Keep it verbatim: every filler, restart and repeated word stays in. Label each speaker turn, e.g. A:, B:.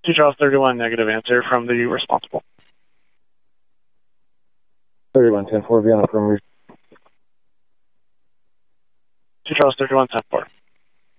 A: two Charles thirty-one, negative answer from the responsible.
B: thirty-one ten four, Vienna from
A: two Charles thirty-one, ten four.